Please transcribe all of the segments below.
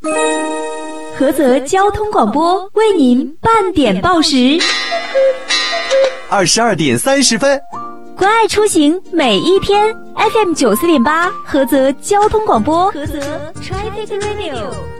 菏泽交通广播为您半点报时 ，22点30分。 关爱出行每一天 ，FM 94.8菏泽交通广播，菏泽 Traffic Radio。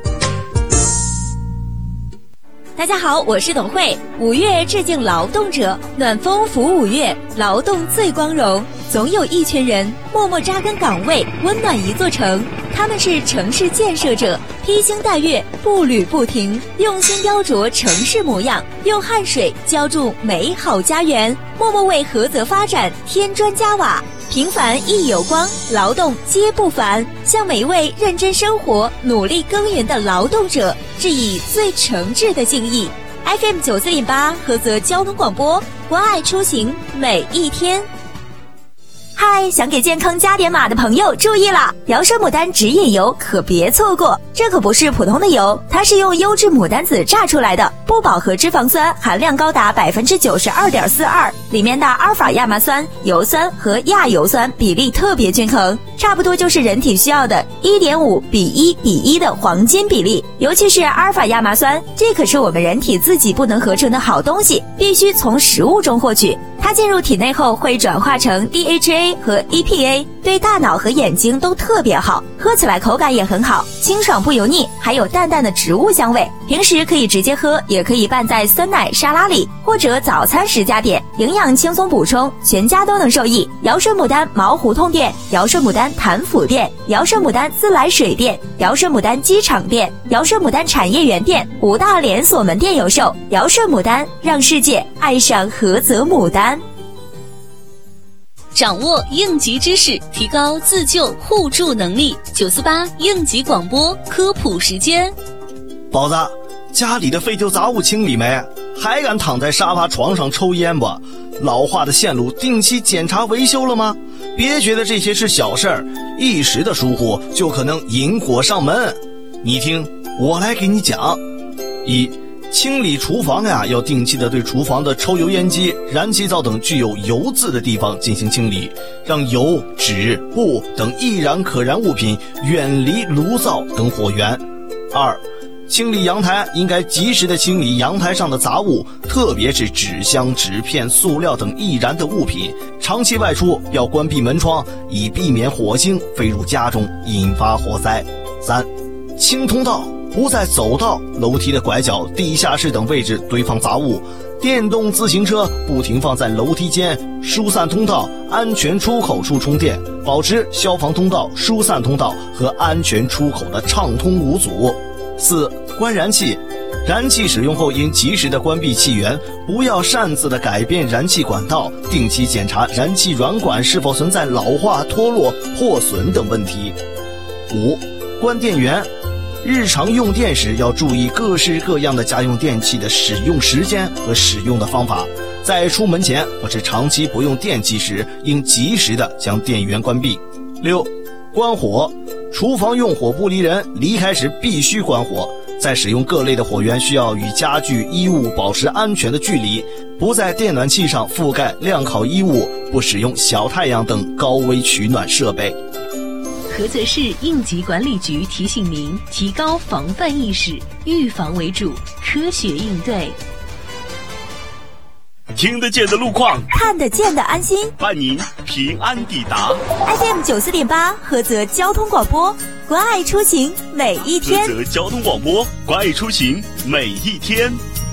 大家好，我是董慧。5月致敬劳动者，暖风拂5月，劳动最光荣。总有一群人默默扎根岗位，温暖一座城。他们是城市建设者，披星戴月，步履不停，用心雕琢城市模样，用汗水浇筑美好家园，默默为菏泽发展添砖加瓦。平凡亦有光，劳动皆不凡。向每一位认真生活、努力耕耘的劳动者致以最诚挚的敬意。FM 94.8菏泽交通广播，关爱出行每一天。嗨，想给健康加点码的朋友注意了，瑶生牡丹指引油可别错过。这可不是普通的油，它是用优质牡丹籽榨出来的，不饱和脂肪酸含量高达 92.42%， 里面的阿尔法亚麻酸、油酸和亚油酸比例特别均衡，差不多就是人体需要的 1.5:1:1 的黄金比例。尤其是阿尔法亚麻酸，这可是我们人体自己不能合成的好东西，必须从食物中获取。它进入体内后会转化成 DHA 和 EPA， 对大脑和眼睛都特别好，喝起来口感也很好，清爽不油腻，还有淡淡的植物香味。平时可以直接喝，也可以拌在酸奶沙拉里，或者早餐时加点，营养轻松补充，全家都能受益。瑶生牡丹毛胡同店、瑶生牡丹潭府店、瑶生牡丹自来水店、瑶生牡丹机场店、瑶生牡丹产业园店5大连锁门店有售。瑶生牡丹，让世界爱上菏泽牡丹。 掌握应急知识，提高自救互助能力。948应急广播科普时间。 宝子，家里的废旧杂物清理没？还敢躺在沙发床上抽烟不？老化的线路定期检查维修了吗？别觉得这些是小事儿，一时的疏忽就可能引火上门。你听，我来给你讲。1. 清理厨房呀，要定期的对厨房的抽油烟机、燃气灶等具有油渍的地方进行清理，让油、纸、布等易燃可燃物品远离炉灶等火源。2. 清理阳台，应该及时的清理阳台上的杂物，特别是纸箱、纸片、塑料等易燃的物品。长期外出要关闭门窗，以避免火星飞入家中，引发火灾。3. 清通道，不在走道、楼梯的拐角、地下室等位置堆放杂物。电动自行车不停放在楼梯间、疏散通道、安全出口处充电，保持消防通道、疏散通道和安全出口的畅通无阻。4. 关燃气，燃气使用后应及时的关闭气源，不要擅自的改变燃气管道，定期检查燃气软管是否存在老化、脱落、破损等问题。5. 关电源，日常用电时要注意各式各样的家用电器的使用时间和使用的方法，在出门前或是长期不用电器时，应及时的将电源关闭。6. 关火，厨房用火不离人，离开时必须关火。在使用各类的火源，需要与家具、衣物保持安全的距离，不在电暖器上覆盖晾烤衣物，不使用小太阳等高危取暖设备。 菏泽市应急管理局提醒您，提高防范意识，预防为主，科学应对。 听得见的路况， 看得见的安心， 伴您平安抵达。 FM 94.8菏泽交通广播，关爱出行每一天。 菏泽交通广播，关爱出行每一天。